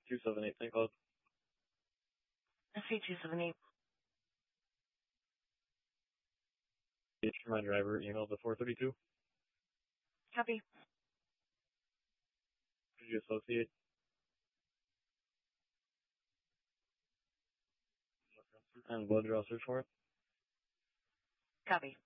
278 St. Cloud. SC278. My driver emailed the 432. Copy. Did you associate? And blood draw search warrant. Copy.